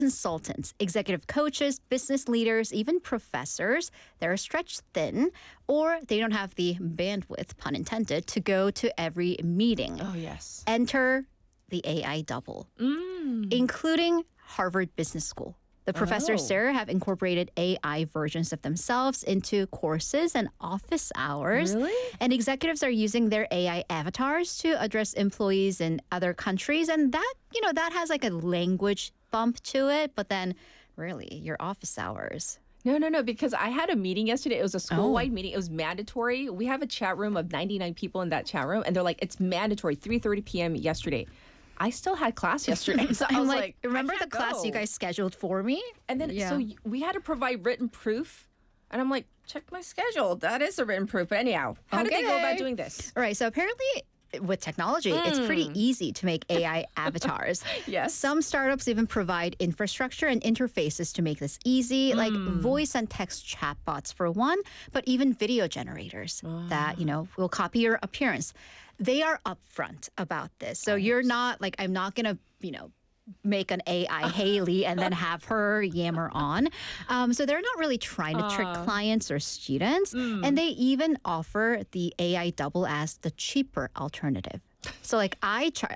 consultants, executive coaches, business leaders, even professors, they're stretched thin or they don't have the bandwidth, pun intended, to go to every meeting. Oh, yes. Enter the AI double, including Harvard Business School. The professors there have incorporated AI versions of themselves into courses and office hours. Really? And executives are using their AI avatars to address employees in other countries. And that, that has like a language bump to it. But then really, your office hours. No, because I had a meeting yesterday. It was a school-wide meeting. It was mandatory. We have a chat room of 99 people in that chat room, and they're like, it's mandatory, 3:30 p.m. yesterday. I still had class yesterday. So I was like, remember the class you guys scheduled for me? And then, so we had to provide written proof. And I'm like, check my schedule. That is a written proof. But anyhow, how did they go about doing this? All right. So apparently, with technology, it's pretty easy to make AI avatars. Yes. Some startups even provide infrastructure and interfaces to make this easy, like voice and text chatbots for one, but even video generators that, will copy your appearance. They are upfront about this. So you're not like, I'm not going to, make an AI Haley and then have her yammer on. So they're not really trying to trick clients or students. And they even offer the AI double as the cheaper alternative. So like I charge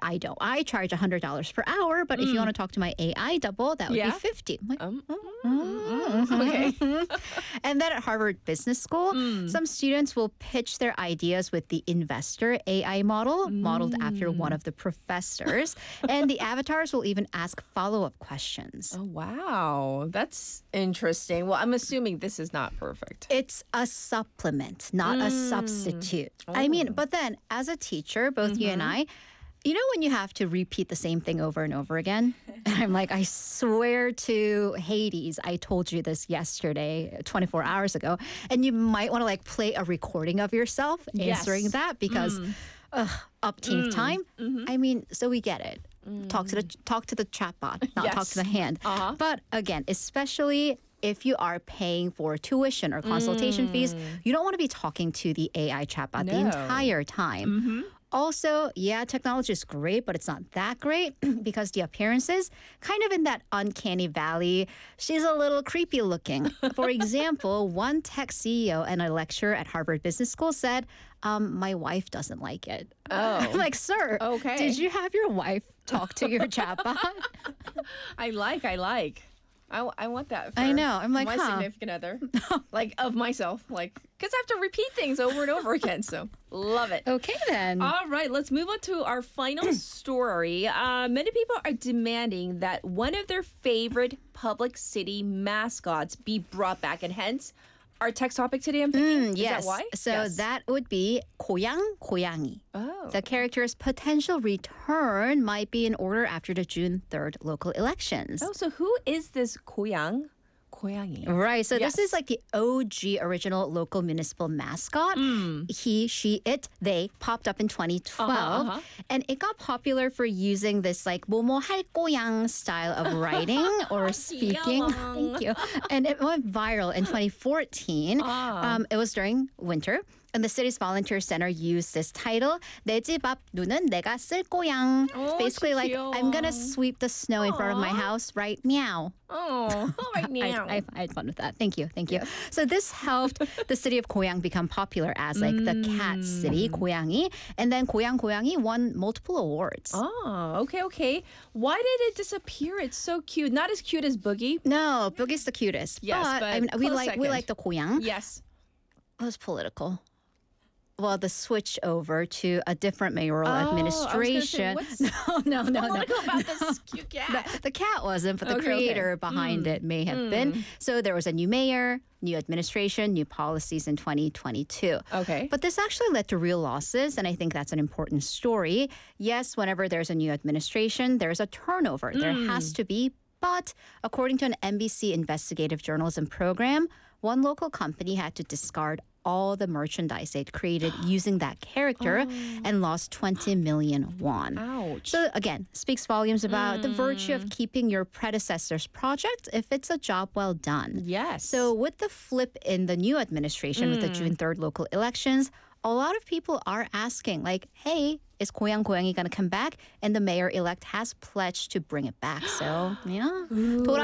$100 per hour, but if you want to talk to my AI double, that would be $50. I'm like, Okay. And then at Harvard Business School, some students will pitch their ideas with the investor AI model, modeled after one of the professors. And the avatars will even ask follow-up questions. Oh, wow. That's interesting. Well, I'm assuming this is not perfect. It's a supplement, not a substitute. I mean, but then as a teacher, both you and I, when you have to repeat the same thing over and over again? And I'm like, I swear to Hades, I told you this yesterday, 24 hours ago. And you might want to like play a recording of yourself answering that because upteenth time. I mean, so we get it. Talk to the chatbot, not talk to the hand. But again, especially if you are paying for tuition or consultation fees, you don't want to be talking to the AI chatbot the entire time. Also, technology is great, but it's not that great because the appearances kind of in that uncanny valley. She's a little creepy looking. For example, one tech CEO in a lecture at Harvard Business School said, my wife doesn't like it. Oh. I'm like, sir, did you have your wife talk to your chatbot? I like. I want that for I know. I'm like, my significant other. Like, of myself. Like, because I have to repeat things over and over again. So, love it. Okay, then. All right, let's move on to our final story. Many people are demanding that one of their favorite public city mascots be brought back, and hence our text topic today, I'm thinking. Yes. Is that why? So that would be 고양, 고양이. Oh. The character's potential return might be in order after the June 3rd local elections. Oh, so who is this 고양이? Right. So Yes. this is like the OG original local municipal mascot. He, she, it, they popped up in 2012. And it got popular for using this like 뭐뭐 할 거양 style of writing or speaking. Thank you. And it went viral in 2014. It was during winter. And the city's volunteer center used this title, 내 집 앞 눈은 내가 쓸 거양. Basically like, 귀여워. I'm going to sweep the snow in front of my house right meow. Oh, right now. I had fun with that. Thank you. So this helped the city of Goyang become popular as like the cat city, 고양이. And then 고양이 won multiple awards. Oh, okay. Why did it disappear? It's so cute. Not as cute as Boogie. No, Boogie's the cutest. Yes, but I mean, we close like second. the 고양. Yes. It was political. Well, the switch over to a different mayoral administration. I was gonna say, No. political about this cute cat. The cat wasn't, but the Okay. creator behind it may have been. So there was a new mayor, new administration, new policies in 2022. Okay. But this actually led to real losses, and I think that's an important story. Yes, whenever there's a new administration, there's a turnover. There has to be. But according to an NBC investigative journalism program, one local company had to discard all the merchandise they'd created using that character and lost 20 million won. Ouch. So again, speaks volumes about the virtue of keeping your predecessor's project if it's a job well done. Yes. So with the flip in the new administration with the June 3rd local elections, a lot of people are asking like, hey, is 고양 고양이 going to come back? And the mayor-elect has pledged to bring it back. So, yeah.